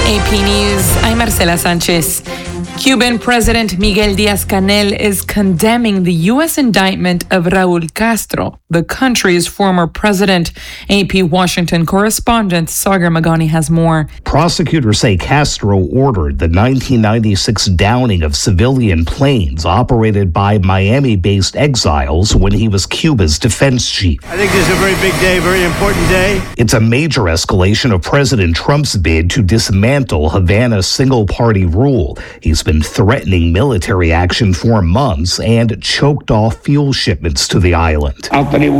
AP News, I'm Marcela Sanchez. Cuban President Miguel Díaz-Canel is condemning the U.S. indictment of Raul Castro, the country's former president. AP Washington correspondent Sagar Magani has more. Prosecutors say Castro ordered the 1996 downing of civilian planes operated by Miami-based exiles when he was Cuba's defense chief. I think this is a very big day, very important day. It's a major escalation of President Trump's bid to dismantle Havana's single-party rule. He's been threatening military action for months and choked off fuel shipments to the island. The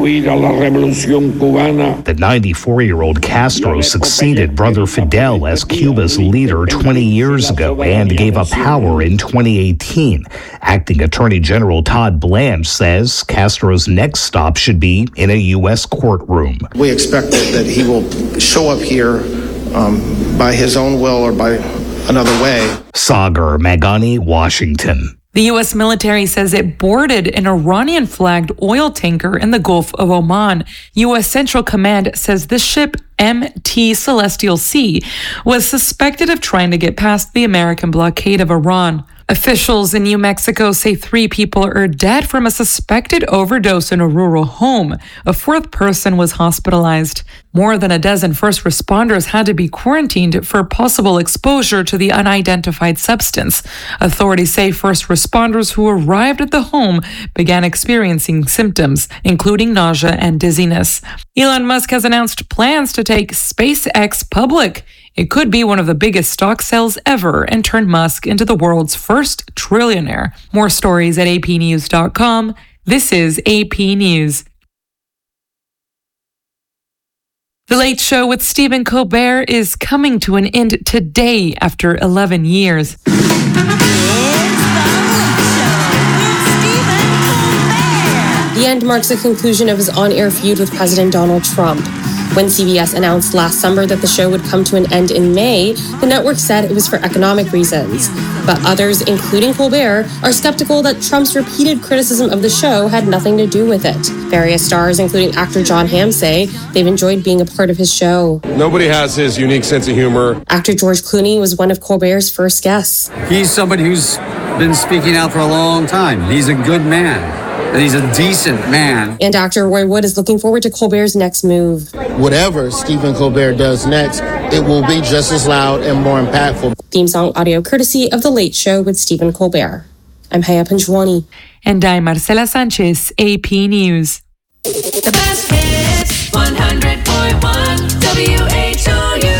94-year-old Castro succeeded brother Fidel as Cuba's leader 20 years ago and gave up power in 2018. Acting Attorney General Todd Blanche says Castro's next stop should be in a U.S. courtroom. We expect that he will show up here by his own will or by another way. Sagar Magani, Washington. The U.S. military says it boarded an Iranian-flagged oil tanker in the Gulf of Oman. U.S. Central Command says the ship MT Celestial Sea was suspected of trying to get past the American blockade of Iran. Officials in New Mexico say 3 people are dead from a suspected overdose in a rural home. A 4th person was hospitalized. More than a dozen first responders had to be quarantined for possible exposure to the unidentified substance. Authorities say first responders who arrived at the home began experiencing symptoms, including nausea and dizziness. Elon Musk has announced plans to take SpaceX public. It could be one of the biggest stock sales ever and turn Musk into the world's first trillionaire. More stories at apnews.com. This is AP News. The Late Show with Stephen Colbert is coming to an end today after 11 years. It's The Late Show with Stephen Colbert. The end marks the conclusion of his on-air feud with President Donald Trump. When CBS announced last summer that the show would come to an end in May, the network said it was for economic reasons. But others, including Colbert, are skeptical that Trump's repeated criticism of the show had nothing to do with it. Various stars, including actor Jon Hamm, say they've enjoyed being a part of his show. Nobody has his unique sense of humor. Actor George Clooney was one of Colbert's first guests. He's somebody who's been speaking out for a long time. He's a good man. And he's a decent man. And actor Roy Wood is looking forward to Colbert's next move. Whatever Stephen Colbert does next, it will be just as loud and more impactful. Theme song audio courtesy of The Late Show with Stephen Colbert. I'm Haya Panjwani. And I'm Marcela Sanchez, AP News. The best hits, 100.1 WHOU.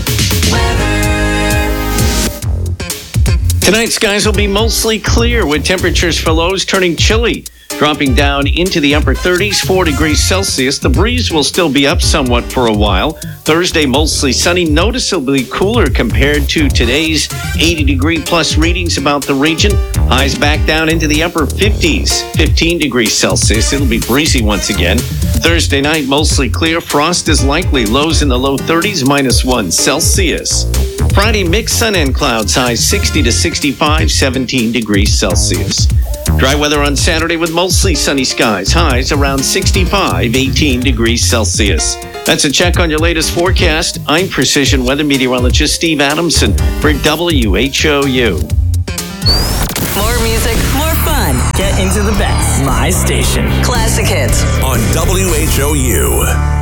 Weather. Tonight, skies will be mostly clear with temperatures for lows turning chilly, dropping down into the upper 30s, 4 degrees Celsius. The breeze will still be up somewhat for a while. Thursday, mostly sunny, noticeably cooler compared to today's 80-degree plus readings about the region. Highs back down into the upper 50s, 15 degrees Celsius. It'll be breezy once again. Thursday night, mostly clear. Frost is likely. Lows in the low 30s, -1 Celsius. Friday, mixed sun and clouds. Highs 60 to 65, 17 degrees Celsius. Dry weather on Saturday with mostly sunny skies. Highs around 65, 18 degrees Celsius. That's a check on your latest forecast. I'm Precision Weather Meteorologist Steve Adamson for WHOU. More music, more fun. Get into the best. My station. Classic hits on WHOU.